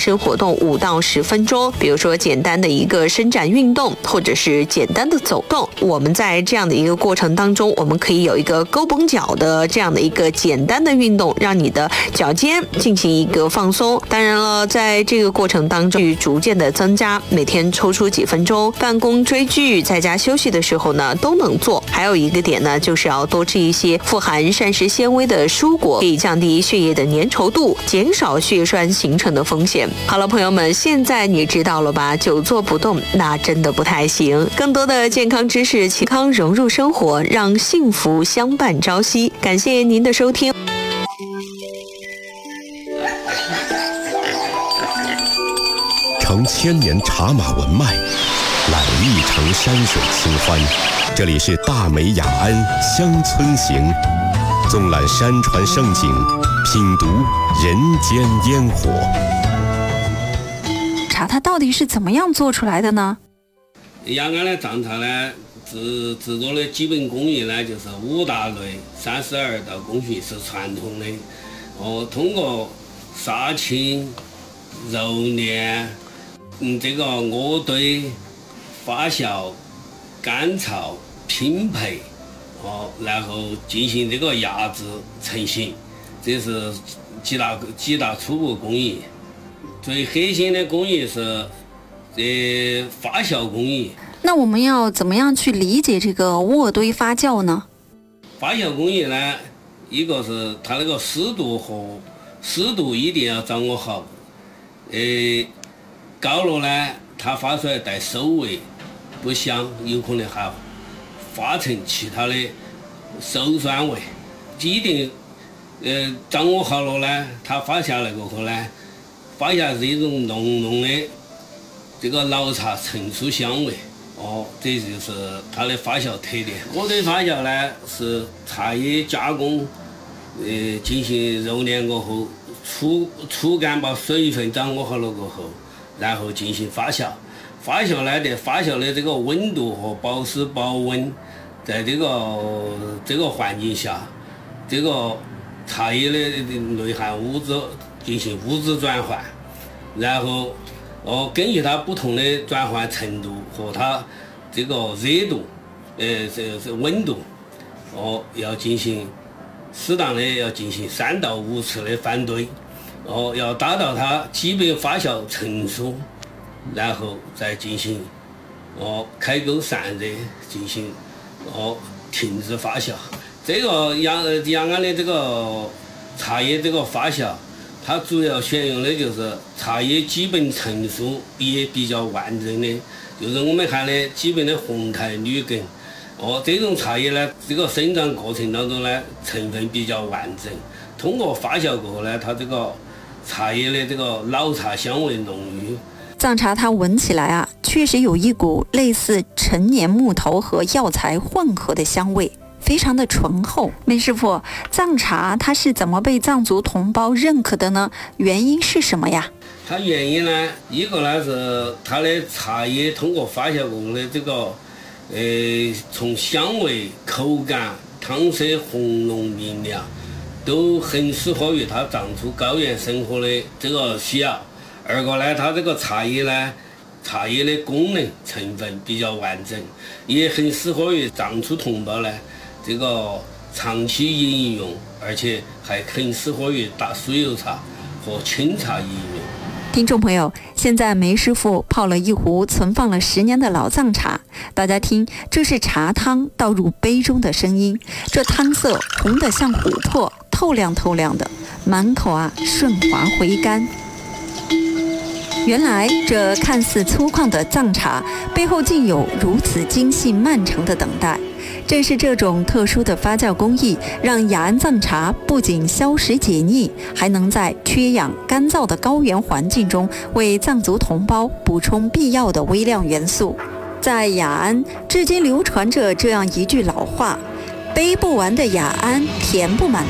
身活动5到10分钟，比如说简单的一个伸展运动，或者是简单的走动。我们在这样的一个过程当中，我们可以有一个勾绷脚的这样的一个简单的运动，让你的脚尖进行一个放松。当然了，在这个过程当中逐渐的增加，每天抽出几分钟，办公追剧在家休息的时候呢都能做。还有一个点呢，就是要多吃一些富含膳食纤维的蔬果，可以降低血液的粘稠度，减少血栓形成的风险。好了，朋友们，现在你知道了吧？久坐不动那真的不太行。更多的健康知识，健康融入生活，让幸福相伴朝夕。感谢您的收听。 承千年茶马文脉，揽一城山水清欢。这里是大美雅安乡村行，纵览山川胜景，品读人间烟火。 茶它到底是怎么样做出来的呢？ 雅安的藏茶呢，制作的基本工艺呢，就是5大类32道工序是传统的。通过杀青、揉捻、这个渥堆、发酵、干燥、拼配，然后进行这个压制成型，这是几大初步工艺。最核心的工艺是发酵工艺。 那我们要怎么样去理解这个渥堆发酵呢？ 发酵工艺呢，一个是它那个湿度一定要掌握好，高了呢，它发出来带馊味，不香，有可能还发成其他的馊酸味。一定掌握好了呢，它发下来过后呢，发下是一种浓浓的这个老茶成熟香味。这就是它的发酵特点。渥堆发酵呢，是茶叶加工，进行揉捻过后，初干把水分掌握好了过后，然后进行发酵。发酵呢，发酵的这个温度和保湿保温，在这个环境下，这个茶叶的内含物质进行物质转换，然后根据它不同的转换程度和它这个热度，这温度，要进行适当的要进行3到5次的翻堆，要达到它基本发酵成熟，然后再进行开沟散热，进行停止发酵。这个雅安的这个茶叶这个发酵，它主要选用的就是茶叶基本成熟也比较完整的，就是我们看的基本的红苔绿根。这种茶叶呢，这个生长过程当中呢，成分比较完整。通过发酵过后呢，它这个茶叶的这个老茶香味浓郁。 藏茶它闻起来啊，确实有一股类似陈年木头和药材混合的香味，非常的醇厚。梅师傅，藏茶它是怎么被藏族同胞认可的呢？原因是什么呀？ 它原因呢，一个呢是它的茶叶通过发酵过后的这个，从香味、口感、汤色红浓明亮，都很适合于它藏族高原生活的这个需要。二个呢，它这个茶叶的功能成分比较完整，也很适合于藏族同胞呢这个长期饮用，而且还很适合于打酥油茶和清茶饮用。 听众朋友，现在梅师傅泡了一壶存放了10年的老藏茶，大家听，这是茶汤倒入杯中的声音，这汤色红得像琥珀，透亮透亮的，满口啊顺滑回甘。原来这看似粗犷的藏茶背后竟有如此精细漫长的等待。正是这种特殊的发酵工艺，让雅安藏茶不仅消食解腻，还能在缺氧干燥的高原环境中为藏族同胞补充必要的微量元素。在雅安至今流传着这样一句老话：杯不完的雅安，填不满的